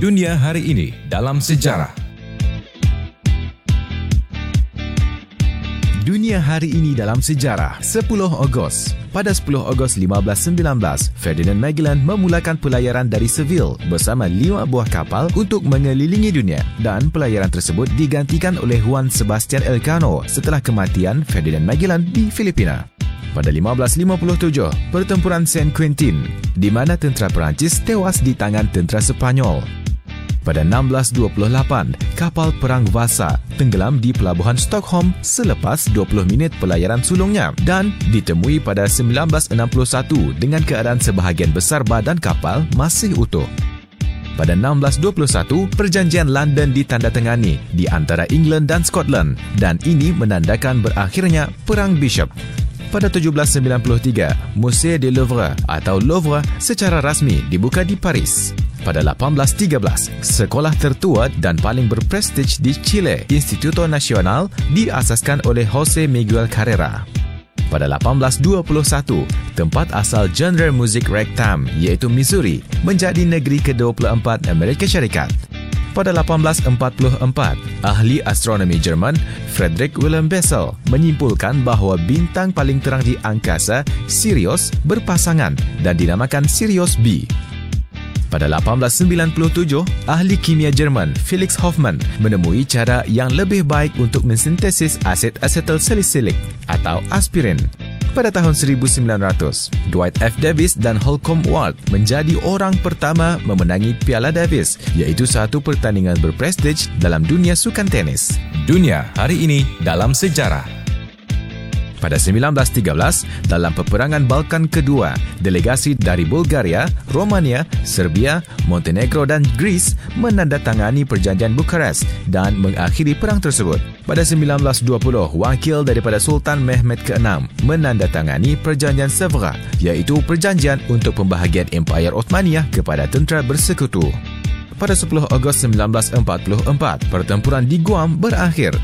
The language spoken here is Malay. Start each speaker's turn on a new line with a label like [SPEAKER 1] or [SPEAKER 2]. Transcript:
[SPEAKER 1] Dunia hari ini dalam sejarah. Dunia hari ini dalam sejarah, 10 Ogos. Pada 10 Ogos 1519, Ferdinand Magellan memulakan pelayaran dari Seville bersama 5 buah kapal untuk mengelilingi dunia, dan pelayaran tersebut digantikan oleh Juan Sebastian Elcano setelah kematian Ferdinand Magellan di Filipina. Pada 1557, pertempuran San Quentin, di mana tentera Perancis tewas di tangan tentera Sepanyol. Pada 1628, kapal perang Vasa tenggelam di pelabuhan Stockholm selepas 20 minit pelayaran sulungnya dan ditemui pada 1961 dengan keadaan sebahagian besar badan kapal masih utuh. Pada 1621, perjanjian London ditandatangani di antara England dan Scotland dan ini menandakan berakhirnya Perang Bishop. Pada 1793, Musée du Louvre atau Louvre secara rasmi dibuka di Paris. Pada 1813, sekolah tertua dan paling berprestij di Chile, Instituto Nacional, diasaskan oleh José Miguel Carrera. Pada 1821, tempat asal genre muzik ragtime iaitu Missouri menjadi negeri ke-24 Amerika Syarikat. Pada 1844, ahli astronomi Jerman Friedrich Wilhelm Bessel menyimpulkan bahawa bintang paling terang di angkasa, Sirius, berpasangan dan dinamakan Sirius B. Pada 1897, ahli kimia Jerman Felix Hoffmann menemui cara yang lebih baik untuk mensintesis asid asetilsalisilik atau aspirin. Pada tahun 1900, Dwight F. Davis dan Holcomb Ward menjadi orang pertama memenangi Piala Davis, iaitu satu pertandingan berprestij dalam dunia sukan tenis. Dunia hari ini dalam sejarah. Pada 1913, dalam peperangan Balkan kedua, delegasi dari Bulgaria, Romania, Serbia, Montenegro dan Greece menandatangani perjanjian Bukarest dan mengakhiri perang tersebut. Pada 1920, wakil daripada Sultan Mehmed ke-6 menandatangani perjanjian Sèvres, iaitu perjanjian untuk pembahagian Empayar Ottomania kepada tentera bersekutu. Pada 10 Ogos 1944, pertempuran di Guam berakhir